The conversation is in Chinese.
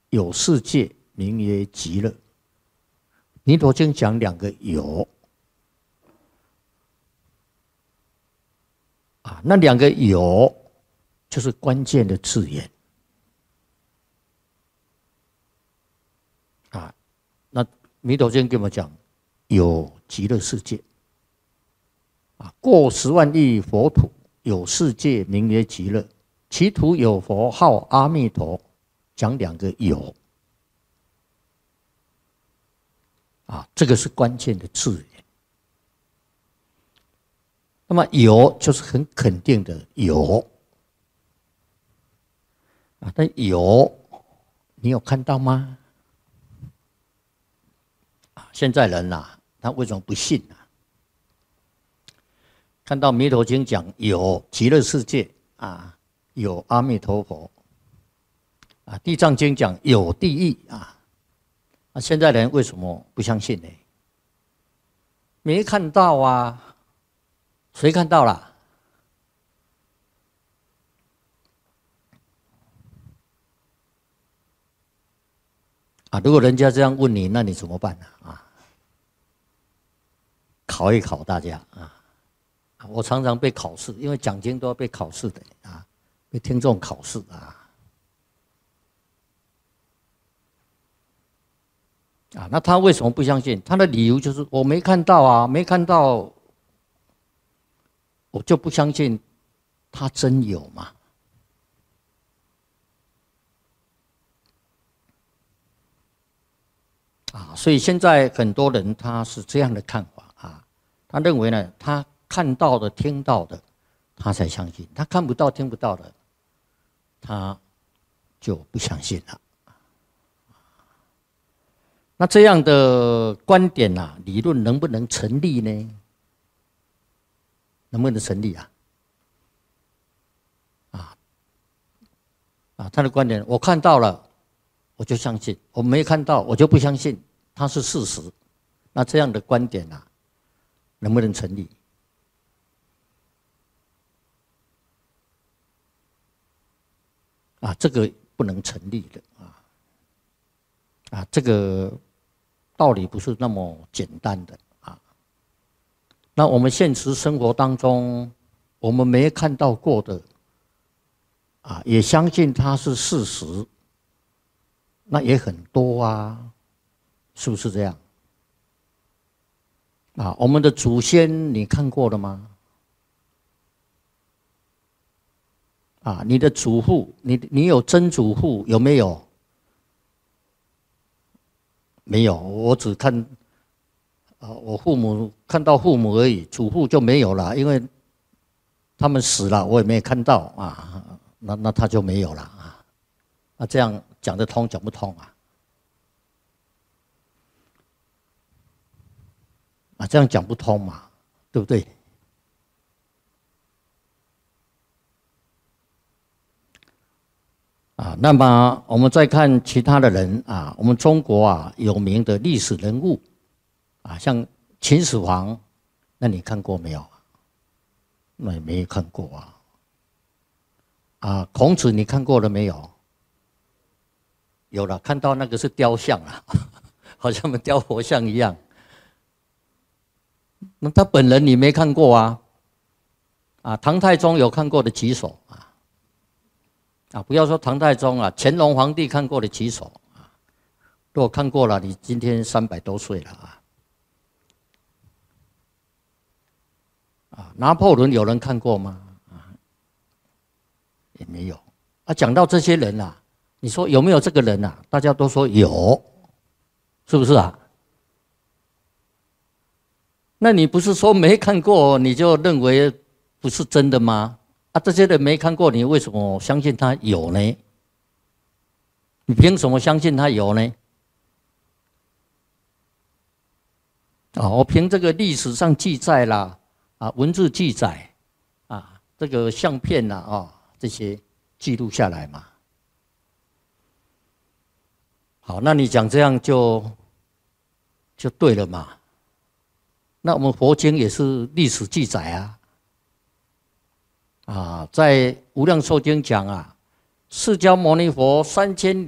有世界，名曰极乐。弥陀经讲两个有啊，那两个有就是关键的字眼啊。那弥陀经跟我们讲有极乐世界啊，过10万亿佛土，有世界名曰极乐，其土有佛号阿弥陀，讲两个有啊，这个是关键的字眼。那么有就是很肯定的有啊，但有你有看到吗？啊，现在人啊，他为什么不信啊？看到弥陀经讲有极乐世界啊，有阿弥陀佛啊，地藏经讲有地狱啊，那现在人为什么不相信呢？没看到啊，谁看到了？啊，如果人家这样问你，那你怎么办呢？啊，考一考大家啊！我常常被考试，因为讲经都要被考试的啊，被听众考试啊。啊，那他为什么不相信？他的理由就是我没看到啊，没看到，我就不相信他真有嘛。啊，所以现在很多人他是这样的看法啊，他认为呢，他看到的、听到的，他才相信；他看不到、听不到的，他就不相信了。那这样的观点啊，理论能不能成立呢？能不能成立啊？他的观点，我看到了，我就相信；我没看到，我就不相信，它是事实。那这样的观点啊，能不能成立？啊，这个不能成立的啊，这个道理不是那么简单的啊。那我们现实生活当中，我们没看到过的啊，也相信它是事实，那也很多啊，是不是这样？啊，我们的祖先你看过了吗？啊，你的祖父，你有曾祖父有没有？没有，我只看我父母看到父母而已，祖父就没有了，因为他们死了，我也没看到啊，那他就没有了啊。那这样讲得通讲不通啊？啊，这样讲不通嘛，对不对？啊，那么我们再看其他的人啊，我们中国啊有名的历史人物啊，像秦始皇，那你看过没有？那也没看过啊。啊，孔子你看过了没有？有了，看到那个是雕像啊，好像我们雕佛像一样。那他本人你没看过啊？啊，唐太宗有看过的举手啊。啊，不要说唐太宗啊，乾隆皇帝看过的举手啊。如果看过了，你今天300多岁了啊。啊，拿破仑有人看过吗？啊，也没有。啊，讲到这些人啊，你说有没有这个人啊？大家都说有，是不是啊？那你不是说没看过你就认为不是真的吗？啊，这些人没看过，你为什么相信他有呢？你凭什么相信他有呢？啊，我凭这个历史上记载啦，啊，文字记载，啊，这个相片啦，啊，这些记录下来嘛。好，那你讲这样就对了嘛。那我们佛经也是历史记载啊。啊，在《无量寿经》讲啊，释迦牟尼佛3000